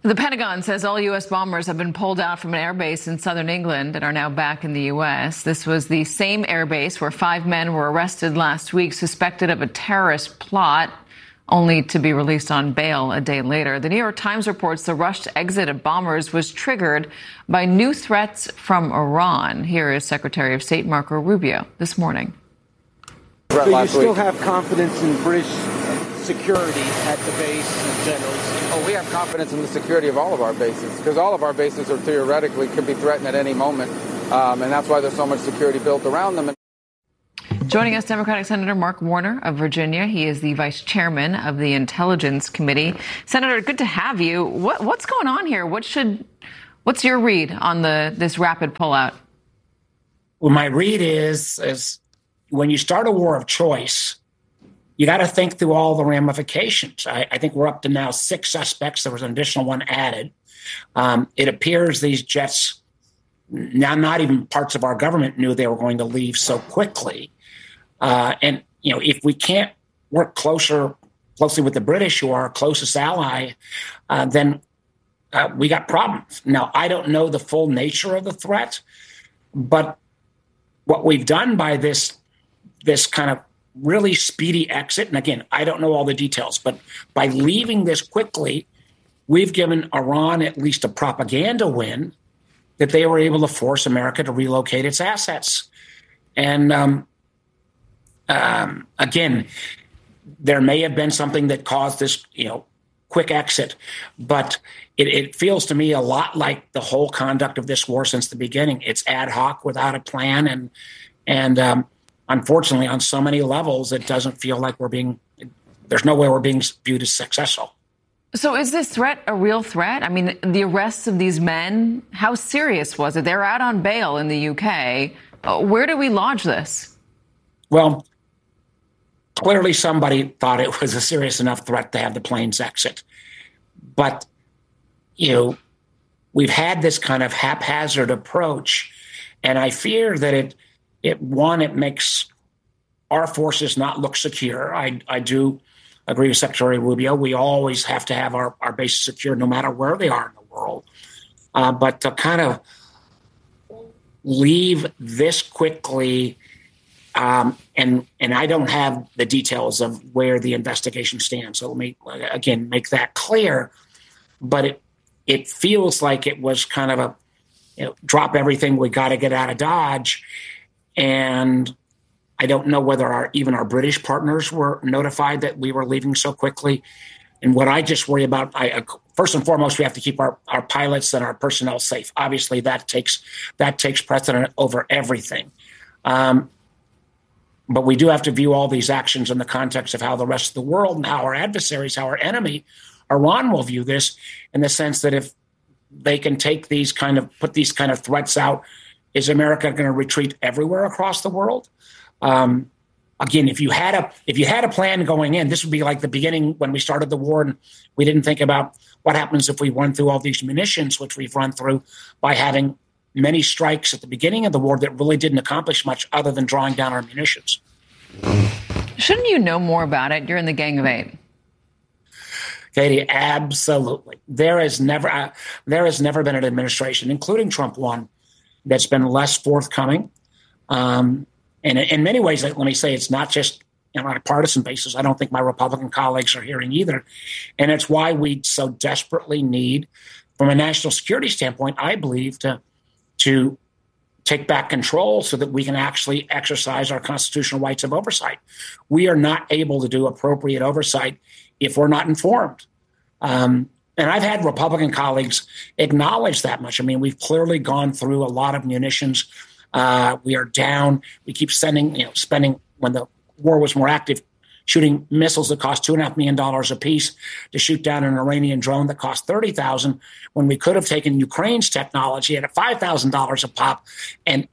The Pentagon says all U.S. bombers have been pulled out from an airbase in southern England and are now back in the U.S. This was the same airbase where 5 men were arrested last week, suspected of a terrorist plot, only to be released on bail a day later. The New York Times reports the rushed exit of bombers was triggered by new threats from Iran. Here is Secretary of State Marco Rubio this morning. So you still have confidence in British security at the base in general? Oh, we have confidence in the security of all of our bases, because all of our bases are theoretically could be threatened at any moment, and that's why there's so much security built around them. Joining us, Democratic Senator Mark Warner of Virginia. He is the vice chairman of the Intelligence Committee. Senator, good to have you. What's going on here? What's your read on this rapid pullout? Well, my read is when you start a war of choice, you got to think through all the ramifications. I think we're up to now 6 suspects. There was an additional one added. It appears these jets, now not even parts of our government knew they were going to leave so quickly. And, if we can't work closely with the British, who are our closest ally, then we got problems. Now, I don't know the full nature of the threat, but what we've done by this kind of really speedy exit, and again, I don't know all the details, but by leaving this quickly, we've given Iran at least a propaganda win that they were able to force America to relocate its assets. And again, there may have been something that caused this, quick exit, but it feels to me a lot like the whole conduct of this war since the beginning. It's ad hoc without a plan, and unfortunately, on so many levels, it doesn't feel like there's no way we're being viewed as successful. So is this threat a real threat? I mean, the arrests of these men, how serious was it? They're out on bail in the UK. Where do we lodge this? Well, clearly somebody thought it was a serious enough threat to have the planes exit. But, we've had this kind of haphazard approach, and I fear that it makes our forces not look secure. I do agree with Secretary Rubio. We always have to have our bases secure no matter where they are in the world. But to kind of leave this quickly, and I don't have the details of where the investigation stands. So let me, again, make that clear. But it feels like it was kind of drop everything, we got to get out of Dodge. And I don't know whether even our British partners were notified that we were leaving so quickly. And what I just worry about, first and foremost, we have to keep our pilots and our personnel safe. Obviously, that takes precedent over everything. But we do have to view all these actions in the context of how the rest of the world and how our adversaries, how our enemy, Iran, will view this, in the sense that if they can put these kind of threats out, is America going to retreat everywhere across the world? Again, if you had a plan going in, this would be like the beginning when we started the war, and we didn't think about what happens if we run through all these munitions, which we've run through by having many strikes at the beginning of the war that really didn't accomplish much other than drawing down our munitions. Shouldn't you know more about it? You're in the Gang of Eight. Katie, absolutely. There has never been an administration, including Trump 1, that's been less forthcoming. And in many ways, let me say, it's not just on a partisan basis. I don't think my Republican colleagues are hearing either. And it's why we so desperately need, from a national security standpoint, I believe, to take back control so that we can actually exercise our constitutional rights of oversight. We are not able to do appropriate oversight if we're not informed. And I've had Republican colleagues acknowledge that much. I mean, we've clearly gone through a lot of munitions. We are down. We keep spending, when the war was more active, shooting missiles that cost $2.5 million a piece to shoot down an Iranian drone that cost $30,000, when we could have taken Ukraine's technology at $5,000 a pop and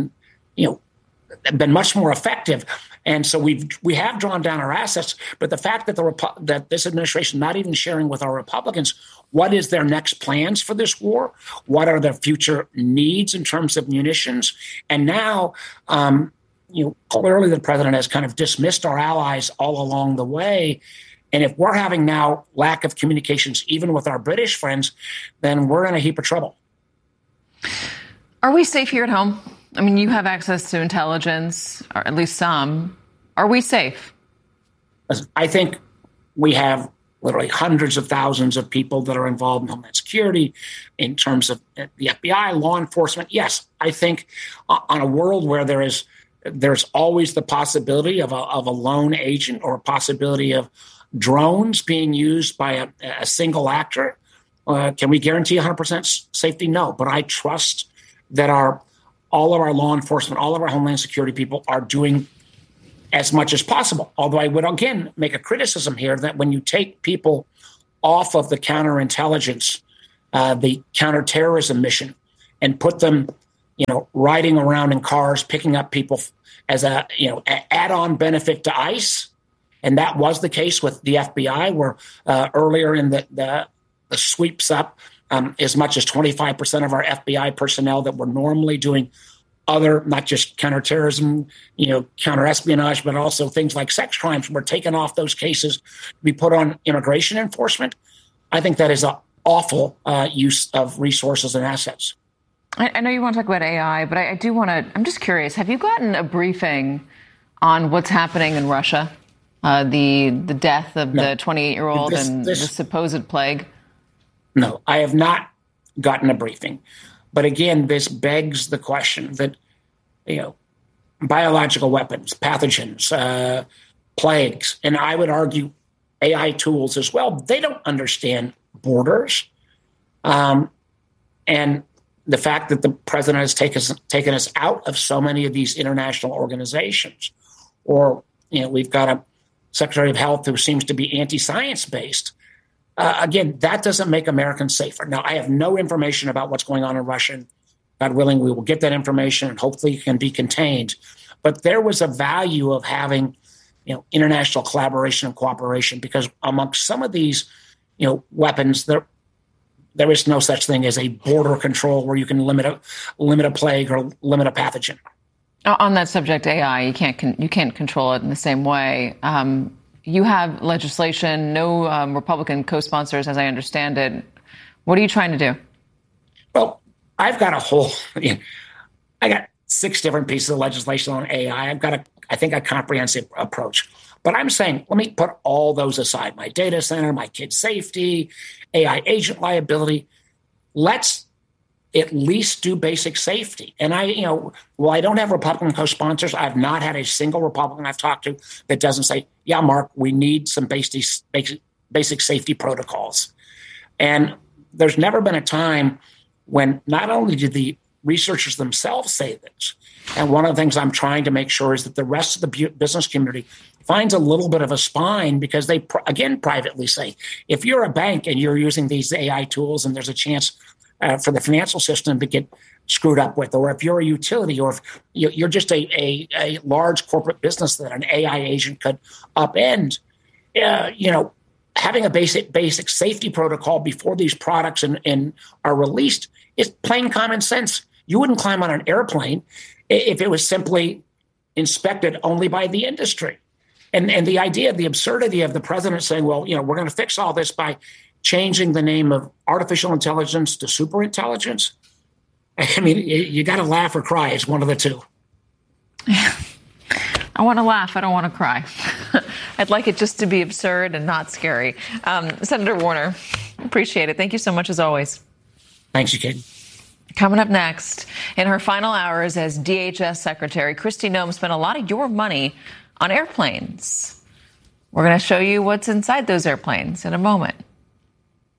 been much more effective. And so we have drawn down our assets, but the fact that that this administration not even sharing with our Republicans what is their next plans for this war, what are their future needs in terms of munitions, and now clearly the president has kind of dismissed our allies all along the way. And if we're having now lack of communications, even with our British friends, then we're in a heap of trouble. Are we safe here at home? I mean, you have access to intelligence, or at least some. Are we safe? I think we have literally hundreds of thousands of people that are involved in Homeland Security in terms of the FBI, law enforcement. Yes, I think on a world where there's always the possibility of a lone agent or a possibility of drones being used by a single actor. Can we guarantee 100% safety? No, but I trust that all of our law enforcement, all of our Homeland Security people are doing as much as possible. Although I would, again, make a criticism here that when you take people off of the counterintelligence, the counterterrorism mission, and put them, riding around in cars, picking up people as a add-on benefit to ICE, and that was the case with the FBI, where earlier in the sweeps up, as much as 25% of our FBI personnel that were normally doing other, not just counterterrorism, counterespionage, but also things like sex crimes were taken off those cases to be put on immigration enforcement. I think that is an awful use of resources and assets. I know you want to talk about AI, but I do want to, I'm just curious, have you gotten a briefing on what's happening in Russia? The death of the 28-year-old and the supposed plague? No, I have not gotten a briefing. But again, this begs the question that, biological weapons, pathogens, plagues, and I would argue AI tools as well, they don't understand borders. And the fact that the president has taken us out of so many of these international organizations, or, we've got a Secretary of Health who seems to be anti-science based. Again, that doesn't make Americans safer. Now, I have no information about what's going on in Russia. God willing, we will get that information and hopefully it can be contained. But there was a value of having, international collaboration and cooperation, because amongst some of these, weapons, there is no such thing as a border control where you can limit a plague or limit a pathogen. On that subject, AI, you can't control it in the same way. You have legislation, no Republican co-sponsors, as I understand it. What are you trying to do? Well, I've got I got 6 different pieces of legislation on AI. I've got a comprehensive approach. But I'm saying, let me put all those aside. My data center, my kid safety, AI agent liability. Let's at least do basic safety. And I don't have Republican co-sponsors. I've not had a single Republican I've talked to that doesn't say, yeah, Mark, we need some basic safety protocols. And there's never been a time when not only did the researchers themselves say this, and one of the things I'm trying to make sure is that the rest of the business community finds a little bit of a spine, because they, again, privately say, if you're a bank and you're using these AI tools and there's a chance for the financial system to get screwed up with, or if you're a utility, or if you're just a large corporate business that an AI agent could upend, having a basic safety protocol before these products and are released is plain common sense. You wouldn't climb on an airplane if it was simply inspected only by the industry. And the idea, the absurdity of the president saying, well, we're going to fix all this by changing the name of artificial intelligence to superintelligence. I mean, you got to laugh or cry. It's one of the two. I want to laugh. I don't want to cry. I'd like it just to be absurd and not scary. Senator Warner, appreciate it. Thank you so much, as always. Thanks, you, Kate. Coming up next, in her final hours as DHS Secretary, Kristi Noem spent a lot of your money on airplanes. We're going to show you what's inside those airplanes in a moment.